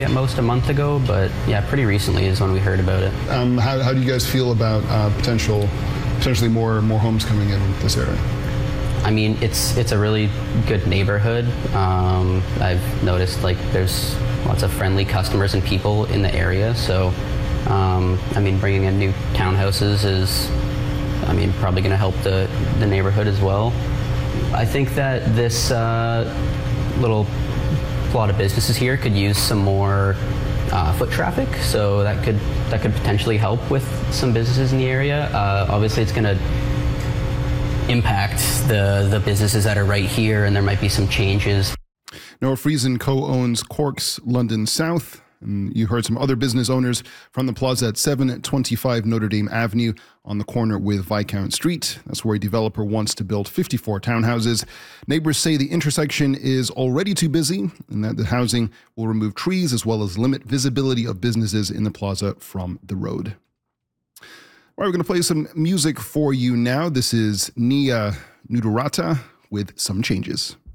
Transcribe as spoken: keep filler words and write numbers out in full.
at most a month ago, but yeah, pretty recently is when we heard about it. Um, how, how do you guys feel about uh, potential, potentially more more homes coming in this area? I mean, it's it's a really good neighborhood. Um, I've noticed like there's lots of friendly customers and people in the area. So, um, I mean, bringing in new townhouses is, I mean, probably going to help the the neighborhood as well. I think that this uh, little plot of businesses here could use some more uh, foot traffic, so that could that could potentially help with some businesses in the area. Uh, obviously, it's going to impact the the businesses that are right here, and there might be some changes. Noah Friesen co-owns Cork's London South, and you heard some other business owners from the plaza at seven twenty-five Notre Dame Avenue on the corner with Viscount Street. That's where a developer wants to build fifty-four townhouses. Neighbors say the intersection is already too busy and that the housing will remove trees as well as limit visibility of businesses in the plaza from the road. All right, we're going to play some music for you now. This is Nia Nudurata with Some Changes.